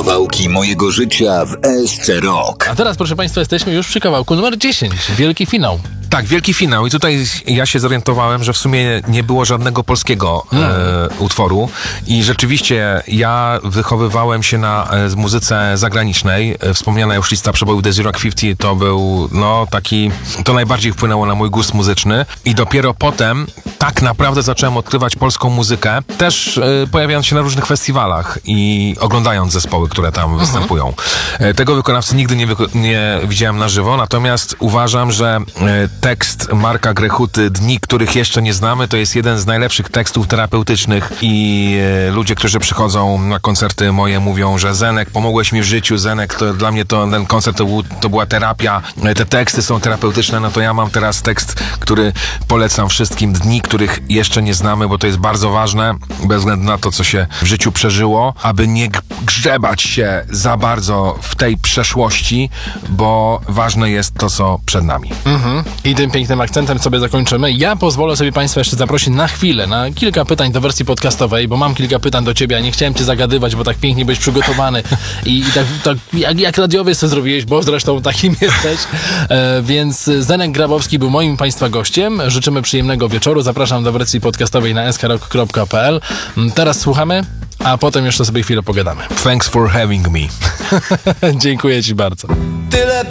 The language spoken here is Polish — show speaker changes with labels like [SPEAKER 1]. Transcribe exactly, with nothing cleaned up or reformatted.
[SPEAKER 1] Kawałki mojego życia w S C Rock.
[SPEAKER 2] A teraz, proszę Państwa, jesteśmy już przy kawałku numer dziesięć. Wielki finał.
[SPEAKER 3] Tak, wielki finał. I tutaj ja się zorientowałem, że w sumie nie było żadnego polskiego
[SPEAKER 2] no.
[SPEAKER 3] e, utworu. I rzeczywiście ja wychowywałem się na e, muzyce zagranicznej. E, wspomniana już lista przebojów The Rock pięćdziesiąt to był, no, taki... To najbardziej wpłynęło na mój gust muzyczny. I dopiero potem tak naprawdę zacząłem odkrywać polską muzykę. Też e, pojawiając się na różnych festiwalach i oglądając zespoły, które tam mhm. występują. E, tego wykonawcy nigdy nie, wyko- nie widziałem na żywo. Natomiast uważam, że e, tekst Marka Grechuty Dni, których jeszcze nie znamy, to jest jeden z najlepszych tekstów terapeutycznych i e, ludzie, którzy przychodzą na koncerty moje, mówią, że Zenek, pomogłeś mi w życiu, Zenek, to dla mnie to, ten koncert to, był, to była terapia, e, te teksty są terapeutyczne, no to ja mam teraz tekst, który polecam wszystkim, Dni, których jeszcze nie znamy, bo to jest bardzo ważne, bez względu na to, co się w życiu przeżyło, aby nie grzebać się za bardzo w tej przeszłości, bo ważne jest to, co przed nami.
[SPEAKER 2] Mhm. I tym pięknym akcentem sobie zakończymy. Ja pozwolę sobie Państwa jeszcze zaprosić na chwilę, na kilka pytań do wersji podcastowej, bo mam kilka pytań do Ciebie, a nie chciałem Cię zagadywać, bo tak pięknie byłeś przygotowany i, i tak, tak jak, jak radiowiec to zrobiłeś, bo zresztą takim jesteś. E, więc Zenek Grabowski był moim Państwa gościem. Życzymy przyjemnego wieczoru. Zapraszam do wersji podcastowej na s k rock kropka p l. Teraz słuchamy, a potem jeszcze sobie chwilę pogadamy.
[SPEAKER 3] Thanks for having me.
[SPEAKER 2] Dziękuję Ci bardzo.
[SPEAKER 4] Tyle